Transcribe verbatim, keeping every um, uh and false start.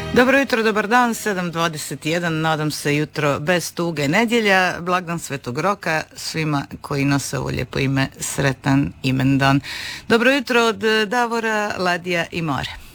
Dobro jutro, dobar dan, sedam dvadeset jedan, nadam se jutro bez tuge, nedjelja, blagdan Svetog Roka, svima koji nose ovo lijepo ime, sretan imendan. Dobro jutro od Davora, Ladija i More.